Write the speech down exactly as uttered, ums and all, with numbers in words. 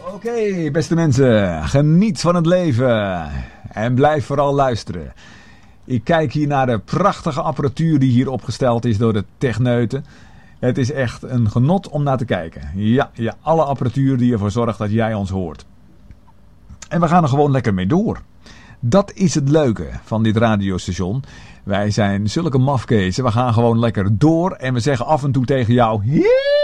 Oké, okay, beste mensen, geniet van het leven en blijf vooral luisteren. Ik kijk hier naar de prachtige apparatuur die hier opgesteld is door de techneuten. Het is echt een genot om naar te kijken. Ja, ja, alle apparatuur die ervoor zorgt dat jij ons hoort. En we gaan er gewoon lekker mee door. Dat is het leuke van dit radiostation. Wij zijn zulke mafkezen. We gaan gewoon lekker door en we zeggen af en toe tegen jou...